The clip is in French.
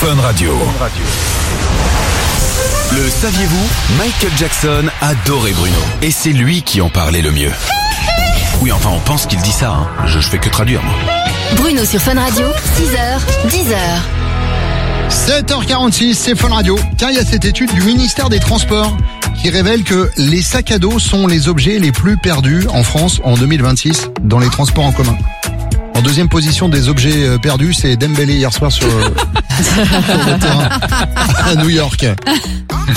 Fun Radio. Le saviez-vous? Michael Jackson adorait Bruno. Et c'est lui qui en parlait le mieux. Oui, enfin, on pense qu'il dit ça, hein. Je fais que traduire, moi. Bruno sur Fun Radio, 6h, 10h. 7h46, c'est Fun Radio. Tiens, il y a cette étude du ministère des Transports qui révèle que les sacs à dos sont les objets les plus perdus en France en 2026 dans les transports en commun. En deuxième position des objets perdus, c'est Dembélé hier soir sur le terrain à New York.